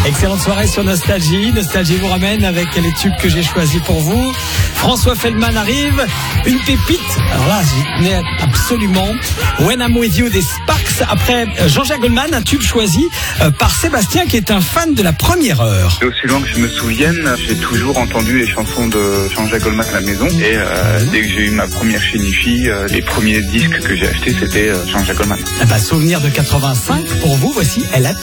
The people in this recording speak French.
Excellente soirée sur Nostalgie. Nostalgie vous ramène avec les tubes que j'ai choisis pour vous. François Feldman arrive, une pépite. Alors là, j'y tenais absolument. When I'm With You des Sparks. Après Jean-Jacques Goldman, un tube choisi par Sébastien qui est un fan de la première heure. Et aussi loin que je me souvienne, j'ai toujours entendu les chansons de Jean-Jacques Goldman à la maison. Et dès que j'ai eu ma première chez Nifi, les premiers disques que j'ai achetés, c'était Jean-Jacques Goldman. Souvenir de 85 pour vous, voici Elle attend.